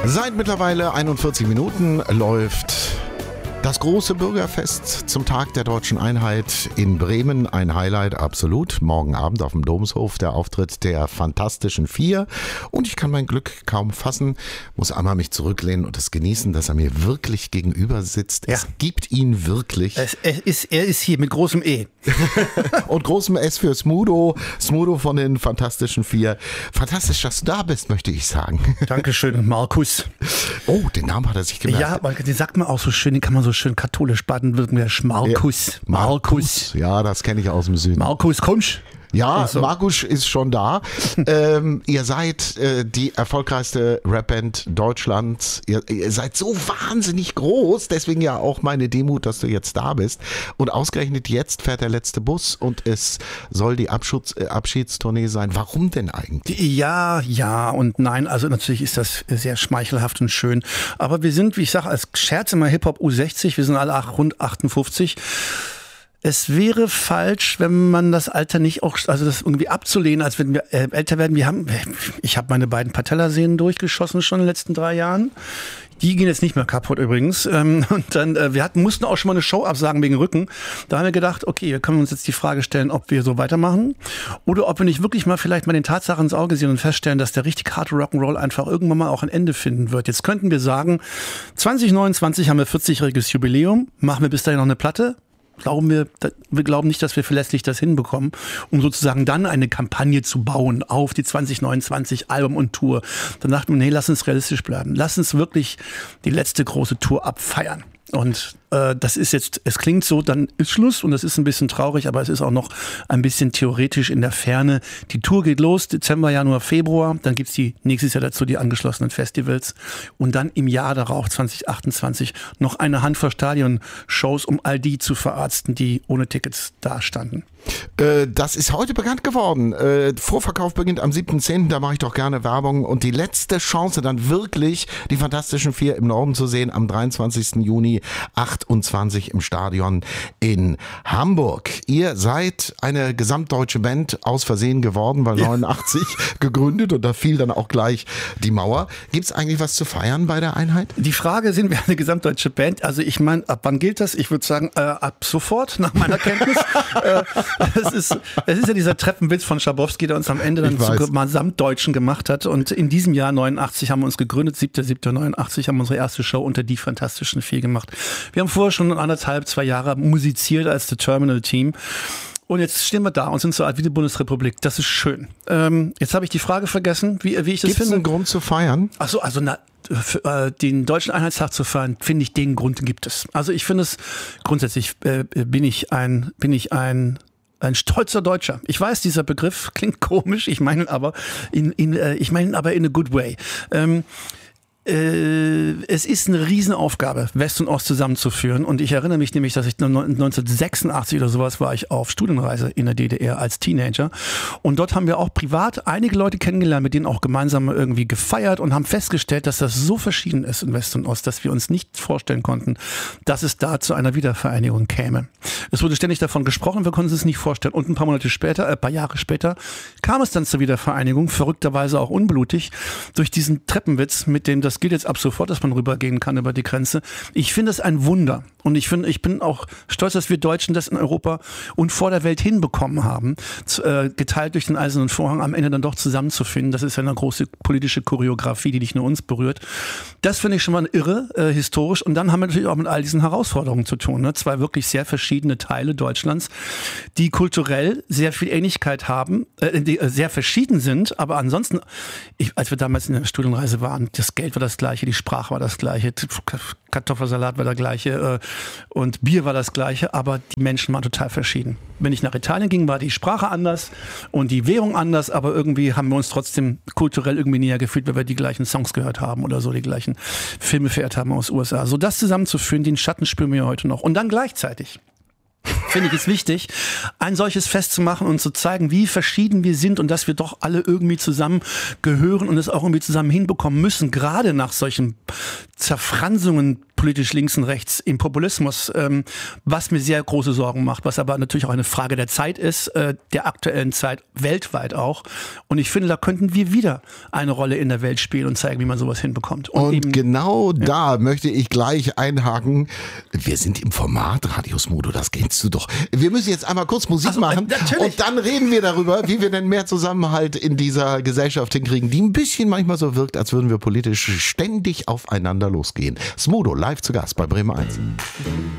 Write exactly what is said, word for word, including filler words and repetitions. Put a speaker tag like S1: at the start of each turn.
S1: Seit mittlerweile einundvierzig Minuten läuft das große Bürgerfest zum Tag der Deutschen Einheit in Bremen. Ein Highlight, absolut. Morgen Abend auf dem Domshof der Auftritt der Fantastischen Vier. Und ich kann mein Glück kaum fassen, muss einmal mich zurücklehnen und es genießen, dass er mir wirklich gegenüber sitzt. Ja. Es gibt ihn wirklich.
S2: Es, es ist, er ist hier mit großem E.
S1: Und großem S für Smudo. Smudo von den Fantastischen Vier. Fantastisch, dass du da bist, möchte ich sagen.
S2: Dankeschön, Markus.
S1: Oh, den Namen hat er sich gemerkt.
S2: Ja, aber den sagt man auch so schön, den kann man so schön katholisch baden-württembergisch. Markus.
S1: Ja, Markus. Ja, das kenne ich aus dem Süden.
S2: Markus, kommst?
S1: Ja, also. Markus ist schon da. ähm, ihr seid äh, die erfolgreichste Rapband Deutschlands. Ihr, ihr seid so wahnsinnig groß, deswegen ja auch meine Demut, dass du jetzt da bist. Und ausgerechnet jetzt fährt der letzte Bus und es soll die Abschutz, äh, Abschiedstournee sein. Warum denn eigentlich?
S2: Ja, ja und nein. Also natürlich ist das sehr schmeichelhaft und schön. Aber wir sind, wie ich sage, als Scherz immer Hip-Hop U sechzig. Wir sind alle rund achtundfünfzig. Es wäre falsch, wenn man das Alter nicht auch, also das irgendwie abzulehnen, als wenn wir äh, älter werden. Wir haben, ich habe meine beiden Patellasehnen durchgeschossen schon in den letzten drei Jahren. Die gehen jetzt nicht mehr kaputt übrigens. Und dann, äh, wir hatten, mussten auch schon mal eine Show absagen wegen Rücken. Da haben wir gedacht, okay, wir können uns jetzt die Frage stellen, ob wir so weitermachen oder ob wir nicht wirklich mal vielleicht mal den Tatsachen ins Auge sehen und feststellen, dass der richtig harte Rock'n'Roll einfach irgendwann mal auch ein Ende finden wird. Jetzt könnten wir sagen, zwanzig neunundzwanzig haben wir vierzigjähriges Jubiläum. Machen wir bis dahin noch eine Platte? Glauben wir, wir glauben nicht, dass wir verlässlich das hinbekommen, um sozusagen dann eine Kampagne zu bauen auf die zwanzig neunundzwanzig Album und Tour. Dann dachten wir, nee, lass uns realistisch bleiben. Lass uns wirklich die letzte große Tour abfeiern. Und äh, das ist jetzt, es klingt so, dann ist Schluss und das ist ein bisschen traurig, aber es ist auch noch ein bisschen theoretisch in der Ferne. Die Tour geht los, Dezember, Januar, Februar, dann gibt's die nächstes Jahr dazu die angeschlossenen Festivals und dann im Jahr darauf, zwanzig achtundzwanzig, noch eine Handvoll Stadion-Shows, um all die zu verarzten, die ohne Tickets dastanden.
S1: Äh, das ist heute bekannt geworden. Äh, Vorverkauf beginnt am siebten zehnten Da mache ich doch gerne Werbung. Und die letzte Chance, dann wirklich die Fantastischen Vier im Norden zu sehen, am dreiundzwanzigsten Juni achtundzwanzig im Stadion in Hamburg. Ihr seid eine gesamtdeutsche Band aus Versehen geworden, weil neunundachtzig gegründet und da fiel dann auch gleich die Mauer. Gibt es eigentlich was zu feiern bei der Einheit?
S2: Die Frage, sind wir eine gesamtdeutsche Band? Also ich meine, ab wann gilt das? Ich würde sagen, äh, ab sofort, nach meiner Kenntnis. äh, Es ist, es ist ja dieser Treppenwitz von Schabowski, der uns am Ende dann zu Gesamtdeutschen gemacht hat. Und in diesem Jahr neunundachtzig haben wir uns gegründet, siebter siebter neunundachtzig haben wir unsere erste Show unter die Fantastischen Vier gemacht. Wir haben vorher schon anderthalb, zwei Jahre musiziert als The Terminal Team. Und jetzt stehen wir da und sind so alt wie die Bundesrepublik. Das ist schön. Ähm, jetzt habe ich die Frage vergessen, wie, wie ich das
S1: Gibt's
S2: finde.
S1: Gibt es einen Grund zu feiern?
S2: Ach so, also na, für, äh, den Deutschen Einheitstag zu feiern, finde ich, den Grund gibt es. Also ich finde es, grundsätzlich äh, bin ich ein, bin ich ein Ein stolzer Deutscher. Ich weiß, dieser Begriff klingt komisch, ich meine aber in, in, äh, ich meine aber in a good way. Ähm, äh, es ist eine Riesenaufgabe, West und Ost zusammenzuführen. Und ich erinnere mich nämlich, dass ich neunzehnhundertsechsundachtzig oder sowas war ich auf Studienreise in der D D R als Teenager. Und dort haben wir auch privat einige Leute kennengelernt, mit denen auch gemeinsam irgendwie gefeiert und haben festgestellt, dass das so verschieden ist in West und Ost, dass wir uns nicht vorstellen konnten, dass es da zu einer Wiedervereinigung käme. Es wurde ständig davon gesprochen, wir konnten es nicht vorstellen. Und ein paar Monate später, äh, ein paar Jahre später, kam es dann zur Wiedervereinigung, verrückterweise auch unblutig, durch diesen Treppenwitz, mit dem das gilt jetzt ab sofort, dass man rübergehen kann über die Grenze. Ich finde es ein Wunder. Und ich finde, ich bin auch stolz, dass wir Deutschen das in Europa und vor der Welt hinbekommen haben, äh, geteilt durch den Eisernen Vorhang, am Ende dann doch zusammenzufinden. Das ist ja eine große politische Choreografie, die nicht nur uns berührt. Das finde ich schon mal irre, äh, historisch. Und dann haben wir natürlich auch mit all diesen Herausforderungen zu tun. Ne? Zwei wirklich sehr verschiedene Teile Deutschlands, die kulturell sehr viel Ähnlichkeit haben, äh, die äh, sehr verschieden sind. Aber ansonsten, ich, als wir damals in der Studienreise waren, das Geld war das gleiche, die Sprache war das gleiche, Kartoffelsalat war der gleiche äh, und Bier war das gleiche, aber die Menschen waren total verschieden. Wenn ich nach Italien ging, war die Sprache anders und die Währung anders, aber irgendwie haben wir uns trotzdem kulturell irgendwie näher gefühlt, weil wir die gleichen Songs gehört haben oder so, die gleichen Filme verehrt haben aus den U S A. So das zusammenzuführen, den Schatten spüren wir heute noch. Und dann gleichzeitig finde ich es wichtig, ein solches Fest zu machen und zu zeigen, wie verschieden wir sind und dass wir doch alle irgendwie zusammen gehören und es auch irgendwie zusammen hinbekommen müssen, gerade nach solchen Zerfransungen politisch links und rechts im Populismus, ähm, was mir sehr große Sorgen macht, was aber natürlich auch eine Frage der Zeit ist, äh, der aktuellen Zeit, weltweit auch. Und ich finde, da könnten wir wieder eine Rolle in der Welt spielen und zeigen, wie man sowas hinbekommt. Und,
S1: und
S2: eben,
S1: genau ja. da möchte ich gleich einhaken. Wir sind im Format Radio Smudo, das kennst du doch. Wir müssen jetzt einmal kurz Musik
S2: also,
S1: machen
S2: natürlich.
S1: und dann reden wir darüber, wie wir denn mehr Zusammenhalt in dieser Gesellschaft hinkriegen, die ein bisschen manchmal so wirkt, als würden wir politisch ständig aufeinander losgehen. Smudo live zu Gast bei Bremen eins.